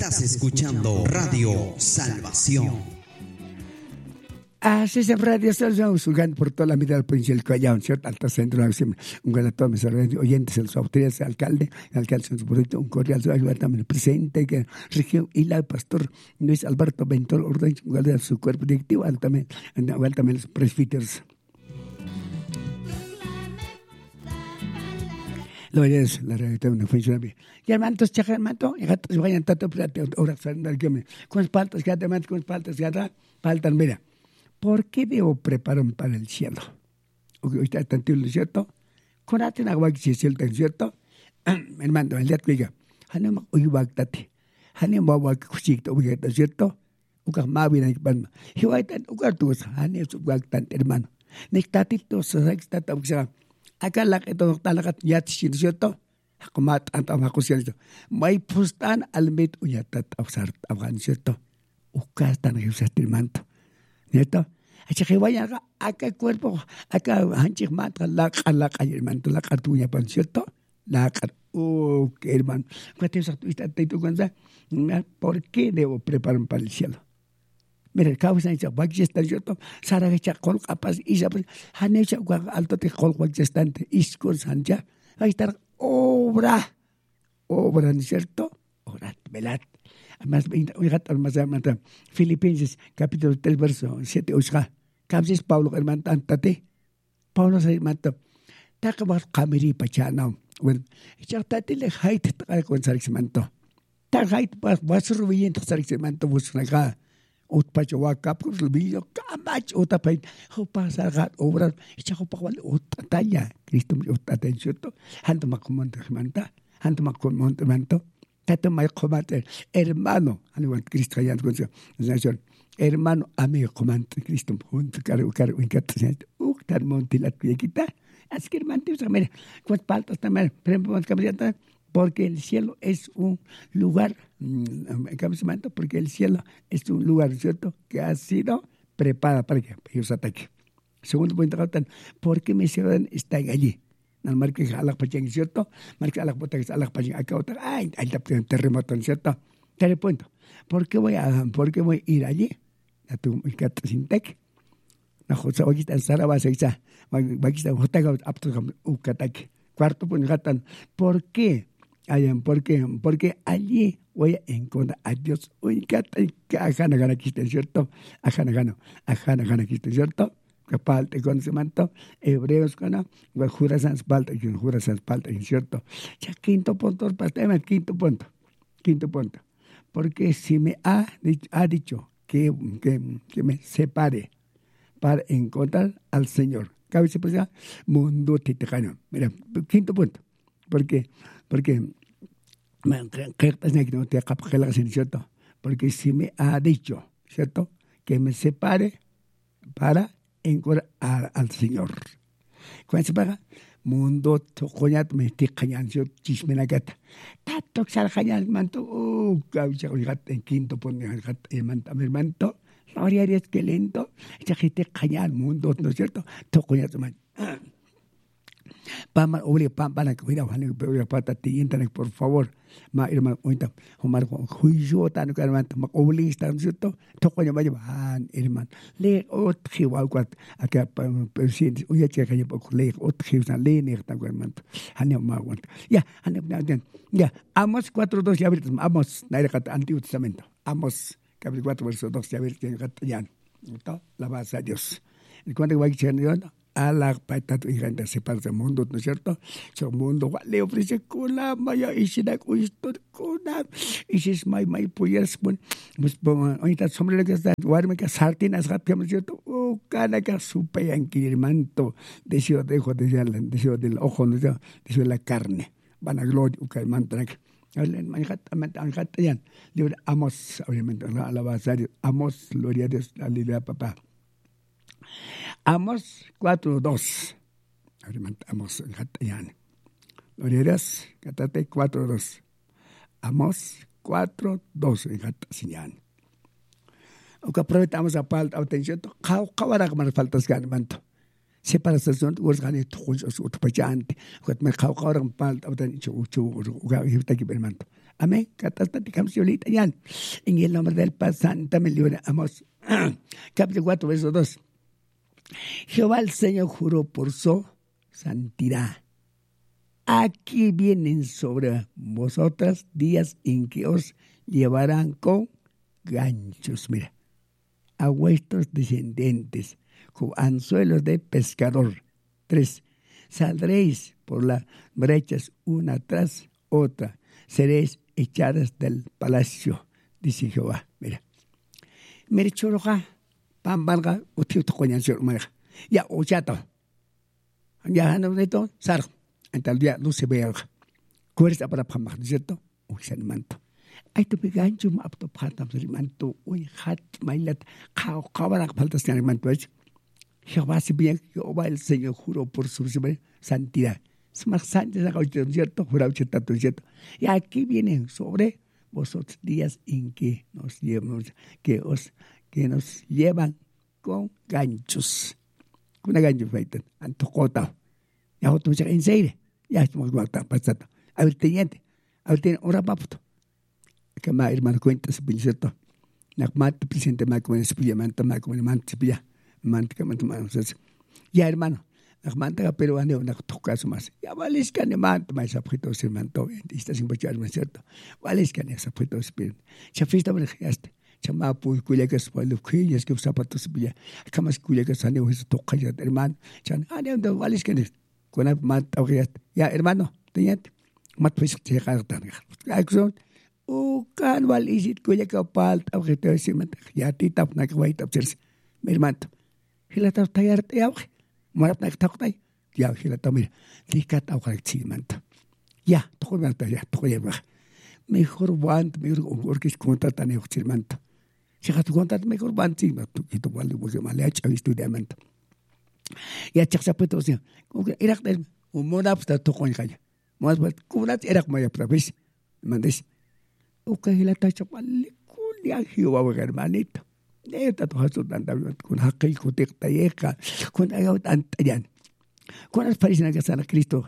Estás escuchando Radio Salvación. Así es, Radio Salvación, jugando por toda la mitad del provincia del Callao, ¿cierto? Alto centro, un gran a todos mis oyentes, las autoridades, el alcalde en su proyecto, un cordial saludo también el presidente que región y la pastor Luis Alberto Ventor Ordóñez, un gran su cuerpo directivo, también los presbíteros. Lo es, la realidad no funciona bien. Y hermanos, hermano, y gatos vayan tanto plata, ahora salen que me con paltas que te con paltas que faltan, mira. ¿Por qué debo prepararme para el cielo? Ahorita está tanto, ¿cierto? Con aten agua que es el ¿cierto? Hermano, el día que diga, hanem uyuactate, hanem bawa que cuchito, ¿cierto? Uka mabina y pan. Y va a estar ucartus, hanem suactan, hermano. Nectatito, sextata, acá la que todo está la gat ¿cierto? Acomat antamacusión. May pustan al met uyatat absart afgan, ¿cierto? Ucastan que usaste el manto. ¿Cierto? Así que vayan acá el cuerpo, acá hanchig mata la calle, manto la cartuña, ¿cierto? La qué hermano. ¿Por qué debo prepararme para el cielo? Mira, el cabo está aquí está cierto. Sara que chacol capaz y ya pues han hecho alto te col estante iscon sanja. Ahí está obra, ¿no es cierto? Obra, velad. Más Filipenses capítulo 3 verso 7 8. Capsis Pablo hermano antate. Pablo se mata. Takabas kameri pachana. Bueno, echate le height con sarixmanto. Tak height pas wasrubien sarixmanto busnaga. Utpacho wakapus lubillo kamach utapay. Ho pasa gat obra. Echajo pawal utataya. Cristo utaten cierto. Hanto makumonte manta. Hanto makumonte manto. Tato may comante, hermano, Cristo allá en hermano, amigo, comante, Cristo, junto, caro, en catalán, tan montilat, quita, así que hermano, mira, con paltas también, porque el cielo es un lugar, porque el cielo es un lugar, ¿cierto?, que ha sido preparado para que ellos ataquen. Segundo punto, ¿por qué mi ciudadano está allí? Al marque alak pachang, ¿cierto? Marque alak potang alak pachang acá otra. Ay, ahí está un terremoto, ¿cierto? Te punto. ¿Por qué voy a ir allí? A tu sintec. Na josa aquí está Sara va a ser esa. Aquí está hotaga apto ukatak. Cuarto punto gatan. ¿Por qué? Porque allí voy a encontrar a Dios. Uy, ajana gana aquí está, ¿cierto? Ajana gana aquí está, ¿cierto? Que falta conocimiento, hebreos con juras falta, ¿cierto? Ya quinto punto, quinto punto. Porque si me ha dicho que me separe para encontrar al Señor, cabe se puede mundo titecano. Mira, quinto punto. Porque ¿cierto? Porque si me ha dicho, ¿cierto? Que me separe para encontrar al Señor. ¿Cuándo se paga? Mundo tocoñat me te cañan yo chismenagata. Tato sal cañan manto. Caucha oigat en quinto pone el manto. La orilla es que lento. Esa gente cañan mundo, ¿no es cierto? Tocoñat man. Pama obre pampa que cuida Juan pero pata tientan por favor. Ma hermano oita Omar juicio tan que hermano ma oblista, ¿no es cierto? Tocoña vaya van hermano. Le otro walquat acá presidente uya che calle poco le otro le ne tan que hermano. Hanem ma want. Ya, ya. Amos 4:2 ya abiertos. Amos naira kat Antiguo Testamento. Amos capítulo 4 verso 2 ya abiertos en castellano. ¿No? La base a Dios. ¿Y cuándo va a ser a la patata y gente se parte del mundo, ¿no es cierto? So mundo le ofrece cola, maya y si da cuisto cola y si es may puyas pues ahorita sombre que está guarme que sartinas rápido, ¿no es cierto? Cada que supe en manto deseo del ojo, ¿no es cierto? Deseo de la carne, van a gloria que mantan yan libro Amos, obviamente la base Amos, gloria a Dios, aleluya papá. Amos 4:2. Amos yan. Gloria a Dios, catate 4:2. Amos 4:2 en Hatasinyan. O que aprovechamos a falta atención, kawara que me faltas ganando. separación urgane tujos utpachante cuat me khawqaran pal taban chu uga hifta kibermanto amén catastati camciolita yan en el nombre del Padre Santa me libre amos capítulo 4 verso 2 Jehová el Señor juró por su santidad. Aquí vienen sobre vosotras días en que os llevarán con ganchos, mira, a vuestros descendientes, con anzuelos de pescador. 3. Saldréis por las brechas una tras otra, seréis echadas del palacio, dice Jehová. Mira, mira choroja, pambalga, utiu tocoñancio, mira, ya ochato, ya no neto, sar. Ental dia no se vea. Cuerda para pamak, ¿cierto? Uy, se manto. Ay, tu pegancho, apto patam, se manto. Uy, hat, mailat, cabara, faltas de manto. Jehová se bien, Jehová el Señor juró por su santidad. Es más santo, ¿cierto? Jurado, ¿cierto? Y aquí vienen sobre vosotros días en que nos llevamos, que nos llevan con ganchos. Con ganchos, feitan, antocota. Ya otro se en seire. Ya estamos pasando. A ver, teniente, ahora paputo. Que más hermano cuenta se pilla cierto. Nakmat presidente más como se pilla manta más como manta se pilla manta que manta más. Ya hermano, nakmanta pero ande una toca más. Ya vales que ne manta más objeto se manto. Está sin bachar más cierto. Vales que ne objeto se pilla. Ya fiesta me regaste. Chama pu kulegas pueblo que es que zapatos se pilla. Camas kulegas ande es toca ya hermano. Chan ande vales que ne con el mat ya hermano teniente mat pues se cartan acción can wal isit kuya ka pal objeto se mat ya titap na kwait observe mi hermano hilata tayar ya marap na takay ya hilata mira likat au correctamente ya todo ya todo ya mejor want mejor workis contratan el observante se hat contrat mejor want sí no tu wal de mal hecho estudiamento ya chaksapeto se irak del monapsta toqon kaya mas bat kunat irak maya pravis mandes ukahilata chapal kul ya hiwa hermanito neta to hasu tanta kun haqqi kutik tayeka kun ayot antayan kun as parisina que sana Cristo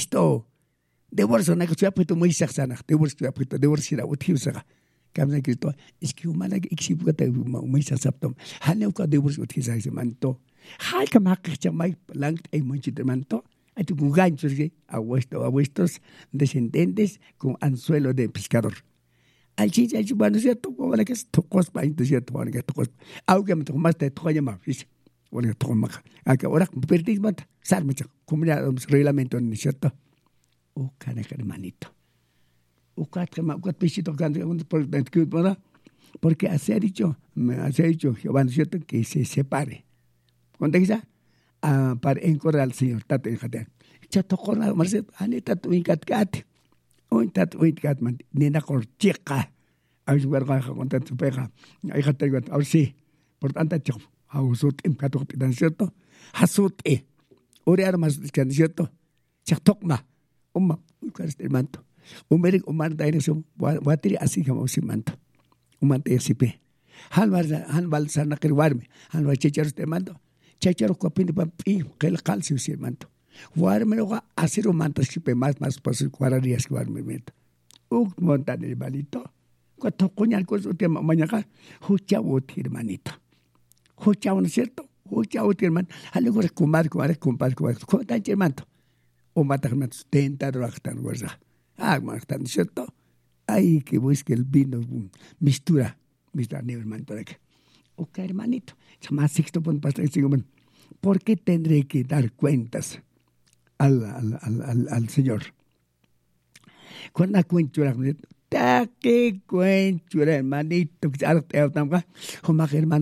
de bolso na que chapeto muy saxana de bolso chapeto de bolso ra utiusa kamna Cristo es que humana exibugata muy saxaptom haneuka de bolso utisa se manto Hal que más que chamay lang hay mucho de manto, hay tu ganchos que a vuestros descendientes con anzuelo de pescador. Al chiste hay bueno cierto, como la que es tocos para cierto, bueno que tocos. Aunque me tomaste toya más, dice, bueno que tocos más. Acá ahora perdís más, salme como ya reglamento ni cierto. O cana hermanito. O cuatro pisitos por el que ¿verdad? Porque hace dicho Jehová, cierto, que se separe. Cuando dice para encontrar al Señor, tato en jatén. Chato corna, marce, ane tato en catcate. Un tato en catman, nena corchica. A ver, verga, con tanto pega. Hay jatén, ahora sí. Por tanto, chau, a usut en cato, ¿tan cierto? Hasut, ore armas, ¿tan cierto? Chactocma, ¿cuál es el manto? Umar da en eso, guatiri así como si manto. Umante sipe. Hanbal sana kerwarme, hanbal checharos te mando. Chacharo copín de pampi, que el calcio se manto. Guarme lo va a hacer un manto sipe más por sus 40 días que guarme meto. Montan el balito. Cuando coñal con su tema mañana, huchao hermanito. Huchao, ¿no es cierto? Huchao hermano. Algo es compadre, ¿cómo tan hermano? O mata hermano, tenta dractan, guarda. Martan, ¿cierto? Ay, que busque el vino, mistura hermano, para que. Ok, hermanito. Más sexto punto para ¿por qué tendré que dar cuentas al Señor? Cuando cuento, ¿qué cuento, hermanito? Hermano.